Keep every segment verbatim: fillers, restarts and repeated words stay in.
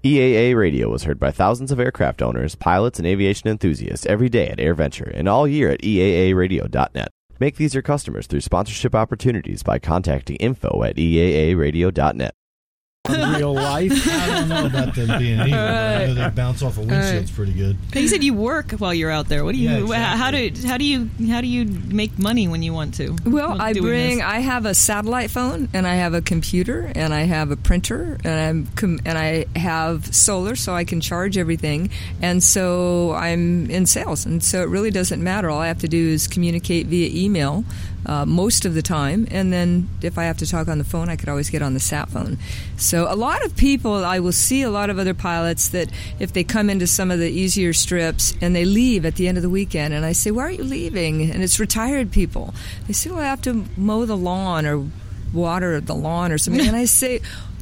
E A A Radio was heard by thousands of aircraft owners, pilots, and aviation enthusiasts every day at AirVenture and all year at E A A radio dot net. Make these your customers through sponsorship opportunities by contacting info at E A A radio dot net. In real life, I don't know about them being evil, but I know they bounce off of windshields right. pretty good. You said you work while you're out there. What do you? Yeah, exactly. How do how do you how do you make money when you want to? Well, I bring. This? I have a satellite phone, and I have a computer, and I have a printer, and I'm com- and I have solar, so I can charge everything. And so I'm in sales, and so it really doesn't matter. All I have to do is communicate via email. Uh, most of the time, and then if I have to talk on the phone, I could always get on the sat phone. So a lot of people, I will see a lot of other pilots that if they come into some of the easier strips and they leave at the end of the weekend, and I say, why are you leaving? And it's retired people. They say, well, I have to mow the lawn or water the lawn or something. And I say,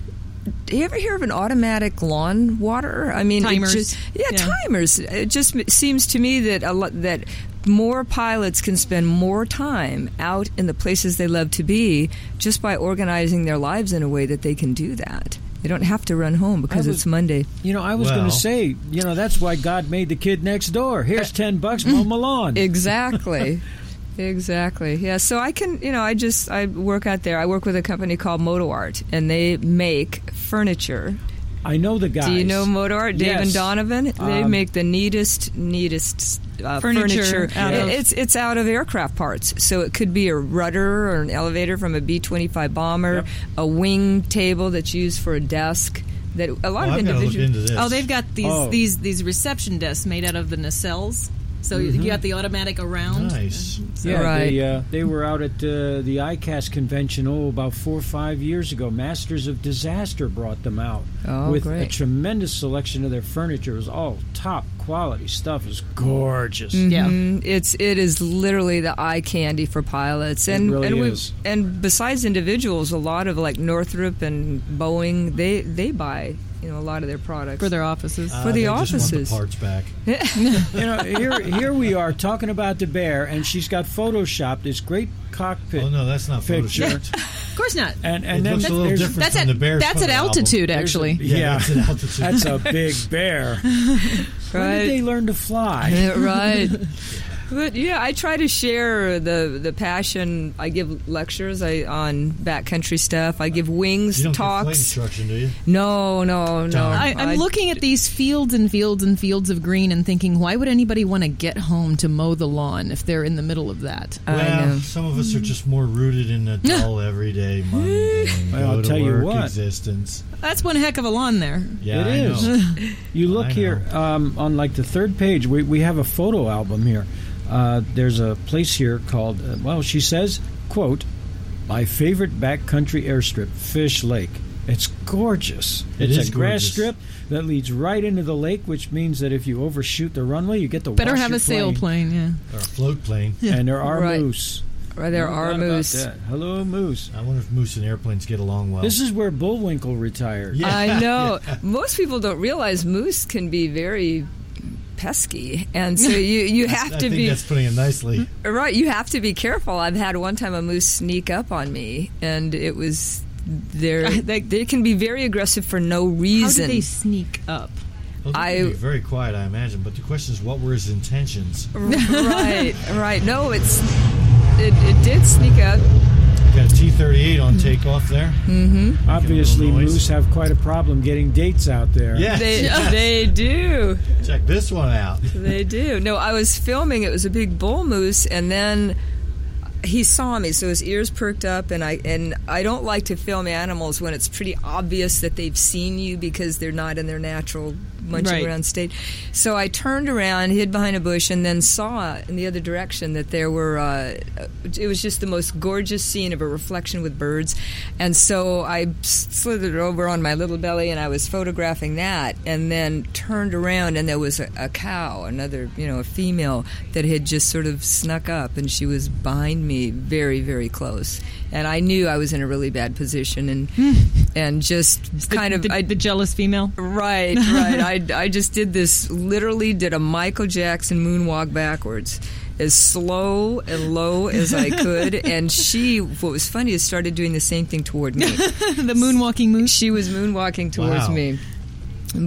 do you ever hear of an automatic lawn water? I mean, timers. It just, yeah, yeah, timers. It just seems to me that a lot, that more pilots can spend more time out in the places they love to be just by organizing their lives in a way that they can do that. They don't have to run home because was, it's Monday. You know, I was well, going to say, you know, that's why God made the kid next door. Here's ten bucks, mow my lawn. Exactly. Exactly. Yeah. So I can, you know, I just I work out there. I work with a company called Moto Art, and they make furniture. I know the guys. Do you know Moto Art? Dave yes. and Donovan. They um, make the neatest, neatest uh, furniture. furniture. Out of- it's it's out of aircraft parts, so it could be a rudder or an elevator from a B twenty-five bomber, yep. a wing table that's used for a desk. That a lot well, of I've individuals. look into this. Oh, they've got these Oh. these these reception desks made out of the nacelles. So mm-hmm. you got the automatic around. Nice. So Yeah, Right. they, uh, they were out at uh, the I C A S convention, oh, about four or five years ago. Masters of Disaster brought them out Oh, with great. a tremendous selection of their furniture. It was all top quality stuff. It was gorgeous. Yeah. Mhm. It's it is literally the eye candy for pilots, It and really and we is. and besides individuals, a lot of like Northrop and Boeing, they they buy you know a lot of their products for their offices. Uh, for the they offices. Just want the parts back. You know, here here we are talking about the bear, and she's got photoshopped this great cockpit Oh no, that's not picture. photoshopped. Of course not. And It and then looks a little there's- different That's from at the Bears that's at photo album. altitude, there's a- actually. yeah, Yeah, that's at altitude. that's a big bear. When Right. did they learn to fly? Yeah, right. But yeah, I try to share the the passion. I give lectures I, on backcountry stuff. I give wings You don't get flight talks. instruction, do you? No, no, no. Darn. I, I'm looking at these fields and fields and fields of green and thinking, why would anybody want to get home to mow the lawn if they're in the middle of that? I Well, know. some of us are just more rooted in the dull, everyday, mundane, Well, I'll go to tell you work what. existence. That's one heck of a lawn there. Yeah, It I is. know. You look I know. here um, on like the third page. We we have a photo album here. Uh, there's a place here called. Uh, well, she says, "quote My favorite backcountry airstrip, Fish Lake. It's gorgeous. It it's is a grass gorgeous. strip that leads right into the lake, which means that if you overshoot the runway, you get to Better wash have your a sail plane, yeah. Or a float plane. And there are Right. moose. Right, there No are doubt about moose. that. Hello, moose. I wonder if moose and airplanes get along well. This is where Bullwinkle retired. Yeah. I know. Most people don't realize moose can be very pesky, and so you, you have I to think be that's putting it nicely. right. You have to be careful. I've had one time a moose sneak up on me, and it was they're, they they can be very aggressive for no How reason. did they sneak up? Well, I- I be very quiet, I imagine. But the question is, what were his intentions? right, right. No, it's it, it did sneak up. Got a T thirty-eight on takeoff there. Mm-hmm. Obviously, Get a little noise. moose have quite a problem getting dates out there. Yeah. They they do. Check this one out. They do. No, I was filming. It was a big bull moose, and then he saw me, so his ears perked up. And I and I don't like to film animals when it's pretty obvious that they've seen you because they're not in their natural munching Right. around state. So I turned around, hid behind a bush, and then saw in the other direction that there were. Uh, it was just the most gorgeous scene of a reflection with birds, and so I slithered over on my little belly, and I was photographing that, and then turned around, and there was a, a cow, another, you know, a female that had just sort of snuck up, and she was behind me, very, very close, and I knew I was in a really bad position, and and just kind the, of the, I, the jealous female. Right, right. I, I just did this, literally did a Michael Jackson moonwalk backwards, as slow and low as I could. And she, what was funny is started doing the same thing toward me. The moonwalking moose. She was moonwalking towards Wow. me.